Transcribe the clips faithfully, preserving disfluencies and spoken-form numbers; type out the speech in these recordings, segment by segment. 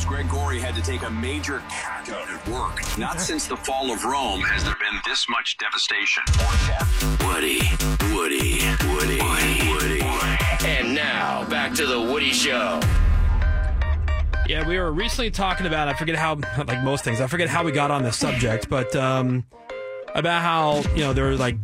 Greg Gorey had to take a major cat out at work. Not since the fall of Rome has there been this much devastation. Woody, Woody, Woody, Woody. And now, back to the Woody Show. Yeah, we were recently talking about, I forget how, like most things, I forget how we got on this subject, but um, about how, you know, there are like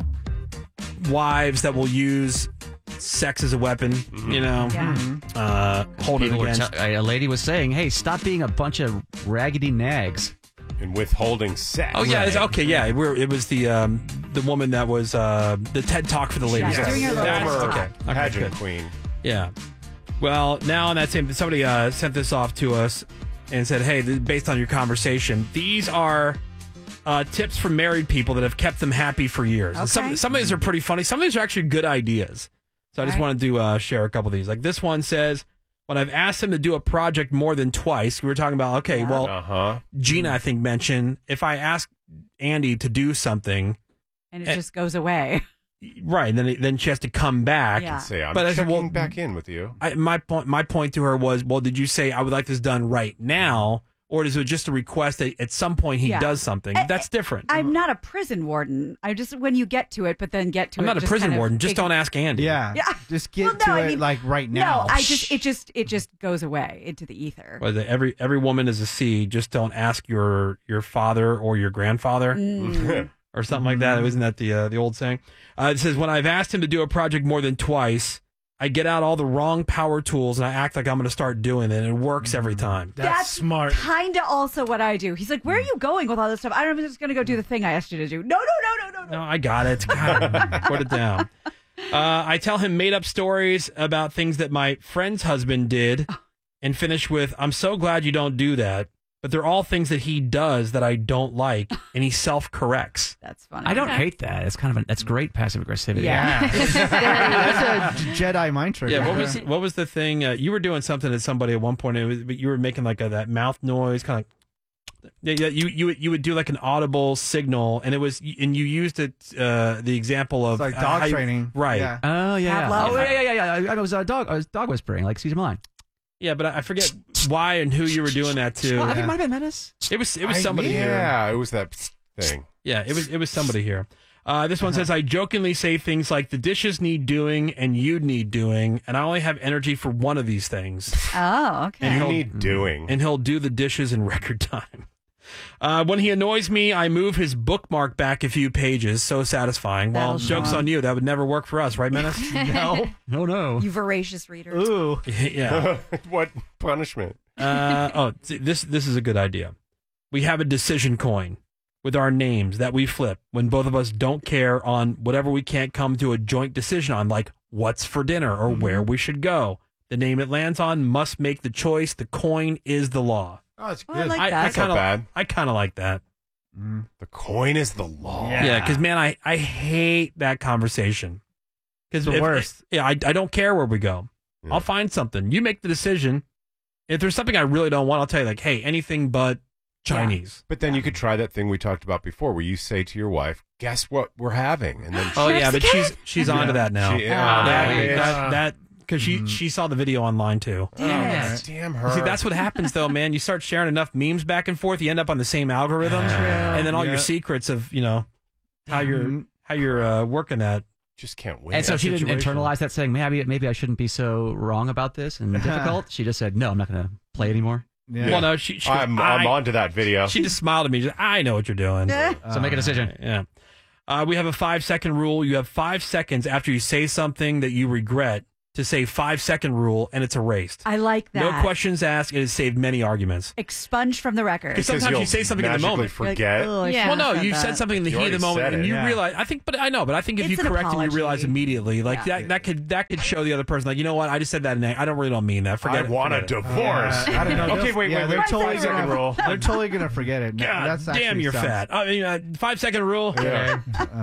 wives that will use sex as a weapon, you know, Yeah. uh, hold it People were against. te- a lady was saying, hey, stop being a bunch of raggedy nags. And withholding sex. Oh, yeah, it's, okay, yeah, we're, it was the um, the woman that was uh, the TED Talk for the ladies. Yeah, doing her little That's- TED okay, Talk. okay, Pageant good. queen. Yeah. Well, now on that same, somebody uh, sent this off to us and said, hey, th- based on your conversation, these are uh, tips from married people that have kept them happy for years. And some, Okay. some of these are pretty funny. Some of these are actually good ideas. So I just All right. wanted to uh, share a couple of these. Like this one says, when I've asked them to do a project more than twice, we were talking about, okay, Yeah. well, Uh-huh. Gina, I think, mentioned if I ask Andy to do something, And it just goes away. right, then then she has to come back. Yeah. Say, I'm But I said, checking well, back in with you. I, my point, my point to her was, well, did you say I would like this done right now, or is it just a request that at some point he Yeah. does something? I- That's different. I'm not a prison warden. I just, when you get to it, but then get to I'm it. not a just prison kind of warden. Just fig- don't ask Andy. Yeah. Yeah. Just get Well, to no, I it mean, like right now. No, I just, it just, it just goes away into the ether. Whether every every woman is a seed. Just don't ask your your father or your grandfather Mm. or something like that. Isn't that the uh, the old saying? Uh, it says when I've asked him to do a project more than twice, I get out all the wrong power tools and I act like I'm going to start doing it, and it works every time. That's, smart. Kind of also what I do. He's like, where are you going with all this stuff? I don't know. I'm just going to go do the thing I asked you to do. No, no, no, no, no, no. No, I got it. God, put it down. Uh, I tell him made up stories about things that my friend's husband did and finish with, I'm so glad you don't do that. But they're all things that he does that I don't like, and he self corrects. That's funny. I don't hate that. It's kind of an, that's great passive aggressivity. Yeah. That's a Jedi mind trick. Yeah, what was what was the thing? Uh, you were doing something to somebody at one point, it was, but you were making like a, that mouth noise, kind of. Yeah, yeah. You you would- you would do like an audible signal, and it was, and you used it uh, the example of It's like uh, dog how you- training. right? Yeah. Oh, yeah. Pavlov? Oh, yeah, yeah, yeah. yeah. I was uh, dog, I was dog whispering, like Caesar Milan. Yeah, but I I forget why and who you were doing that to. Well, I think it might have been Menace. It was it was I- somebody here. Yeah, it was that thing. Yeah, it was it was somebody here. Uh, this one says, I jokingly say things like the dishes need doing and you need doing, and I only have energy for one of these things. Oh, okay. And You he'll, need doing. and he'll do the dishes in record time. Uh, when he annoys me, I move his bookmark back a few pages. So satisfying. Well, That'll joke's show him. on you. That would never work for us, right, Menace? No. Oh, no. You voracious reader. Ooh. yeah. What punishment? Uh, oh, see, this this is a good idea. We have a decision coin with our names that we flip when both of us don't care on whatever we can't come to a joint decision on, like what's for dinner or where we should go. The name it lands on must make the choice. The coin is the law. Oh, it's Oh, I good. like I, I that. That's not kind of bad. I kind of like that. The coin is the law. Yeah, because man, I, I hate that conversation. Because The worst. Yeah, I I don't care where we go. Yeah. I'll find something. You make the decision. If there's something I really don't want, I'll tell you like, hey, anything but Chinese. But then you could try that thing we talked about before, where you say to your wife, "Guess what we're having," and then Oh yeah, but Mexican? she's she's onto that now. She- yeah, Ah, yeah, bitch. that that because she she saw the video online too. Damn it. damn her. See, that's what happens though, man. You start sharing enough memes back and forth, you end up on the same algorithm, and then all your Yeah. secrets of you know how you're how you're uh, working that. just can't wait. And so she didn't situation. internalize that, saying, maybe, maybe I shouldn't be so wrong about this and difficult. She just said, no, I'm not going to play anymore. Yeah. Well, no, she, she I'm, I'm I- on to that video. She just smiled at me. Just, I know what you're doing. So make a decision. Yeah. Uh, we have a five second rule. You have five seconds after you say something that you regret to say five second rule, and it's erased. I like that. No questions asked. It has saved many arguments. Expunged from the record. Because sometimes you'll you say something in the magically moment. forget. You're like, "Ugh, I Yeah. shouldn't Well, no, have you said said that." something in the You heat of the already moment, said and it. you Yeah. realize. I think, but I know, but I think if It's you an correct and you realize apology. immediately, like Yeah. that, that could that could show the other person, like, you know what, I just said that, and I don't really don't mean that. Forget I it, want a forget it. divorce. Uh, I don't know. Okay, They'll- wait, yeah, wait, they're wait. totally Five second gonna, rule. They're totally gonna forget it. No, God that's damn, actually you're sounds- fat. I mean, uh, five second rule. Yeah.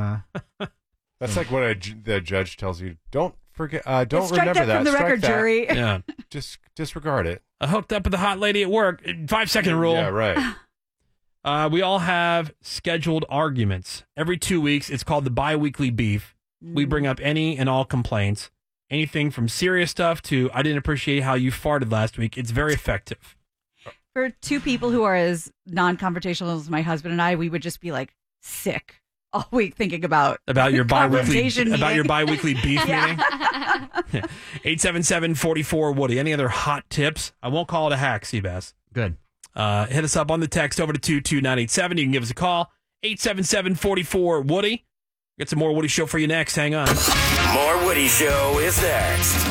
Uh, That's like what a, ju- the judge tells you. Don't forget. Uh, don't Strike remember that that. from the Strike record, that. jury. Yeah. Just disregard it. I hooked up with the hot lady at work. Five second rule. Yeah, right. Uh, we all have scheduled arguments. Every two weeks, it's called the bi-weekly beef. We bring up any and all complaints, anything from serious stuff to I didn't appreciate how you farted last week. It's very effective. for two people who are as non-confrontational as my husband and I, we would just be like sick all week thinking about about your biweekly confrontation about your meeting. biweekly beef meeting. eight seven seven, four four, Woody. Any other hot tips? I won't call it a hack, Seabass. Good. Uh, hit us up on the text over to two two nine eight seven. You can give us a call. eight seven seven, four four, Woody. Get some more Woody Show for you next. Hang on. More Woody Show is next.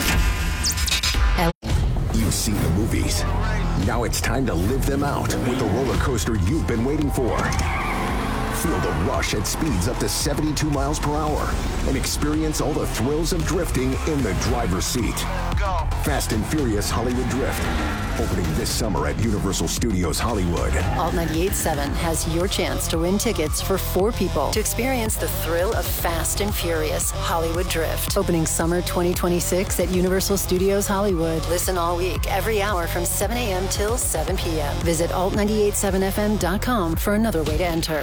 You've seen the movies. Now it's time to live them out with the roller coaster you've been waiting for. Feel the rush at speeds up to seventy-two miles per hour and experience all the thrills of drifting in the driver's seat. Fast and Furious Hollywood Drift, opening this summer at Universal Studios Hollywood. Alt ninety-eight point seven has your chance to win tickets for four people to experience the thrill of Fast and Furious Hollywood Drift. Opening summer twenty twenty-six at Universal Studios Hollywood. Listen all week, every hour from seven a.m. till seven p.m. Visit alt ninety-eight point seven f m dot com for another way to enter.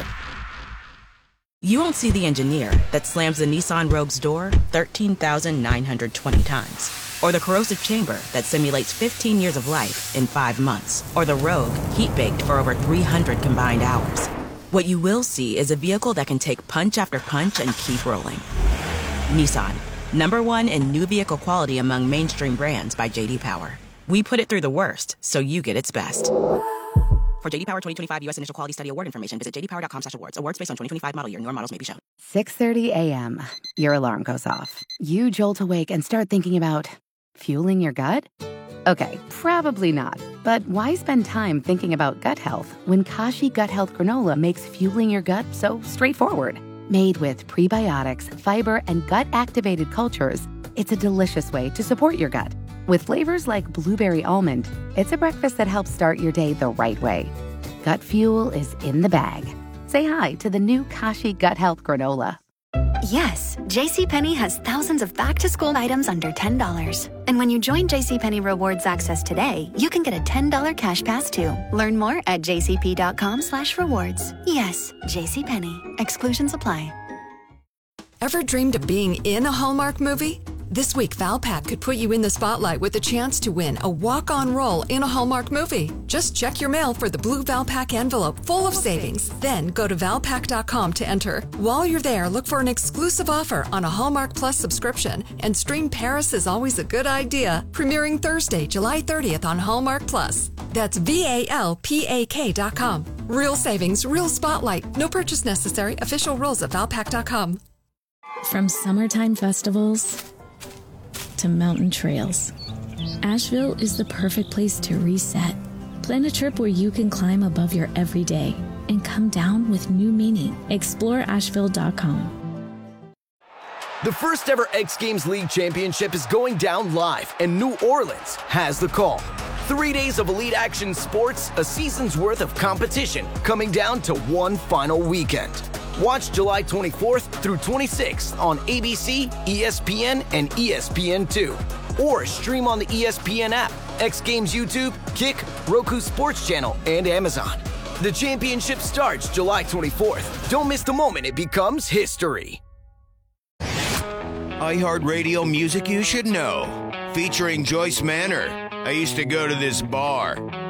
You won't see the engineer that slams the Nissan Rogue's door thirteen thousand nine hundred twenty times. Or the corrosive chamber that simulates fifteen years of life in five months. Or the Rogue heat-baked for over three hundred combined hours. What you will see is a vehicle that can take punch after punch and keep rolling. Nissan, number one in new vehicle quality among mainstream brands by J D Power. We put it through the worst, so you get its best. For J D Power twenty twenty-five U S Initial Quality Study Award information, visit j d power dot com slash awards. Awards based on twenty twenty-five model year. Newer models may be shown. six thirty a.m. Your alarm goes off. You jolt awake and start thinking about fueling your gut? Okay, probably not. But why spend time thinking about gut health when Kashi Gut Health Granola makes fueling your gut so straightforward? Made with prebiotics, fiber, and gut-activated cultures, it's a delicious way to support your gut. With flavors like blueberry almond, it's a breakfast that helps start your day the right way. Gut fuel is in the bag. Say hi to the new Kashi Gut Health Granola. Yes, JCPenney has thousands of back-to-school items under ten dollars. And when you join JCPenney Rewards Access today, you can get a ten dollars cash pass too. Learn more at j c p dot com slash rewards. Yes, JCPenney. Exclusions apply. Ever dreamed of being in a Hallmark movie? This week, Valpak could put you in the spotlight with a chance to win a walk-on role in a Hallmark movie. Just check your mail for the blue Valpak envelope full of savings. Then go to valpak dot com to enter. While you're there, look for an exclusive offer on a Hallmark Plus subscription and stream Paris is Always a Good Idea, premiering Thursday, July thirtieth on Hallmark Plus. That's V A L P A K dot com. Real savings, real spotlight. No purchase necessary. Official rules at valpak dot com. From summertime festivals to mountain trails, Asheville is the perfect place to reset. Plan a trip where you can climb above your everyday and come down with new meaning. explore asheville dot com. The first ever X Games League Championship is going down live, and New Orleans has the call. Three days of elite action sports, a season's worth of competition, coming down to one final weekend. Watch July twenty-fourth through twenty-sixth on A B C, E S P N, and E S P N two. Or stream on the E S P N app, X Games YouTube, Kick, Roku Sports Channel, and Amazon. The championship starts July twenty-fourth. Don't miss the moment it becomes history. iHeartRadio music you should know. Featuring Joyce Manor. I used to go to this bar.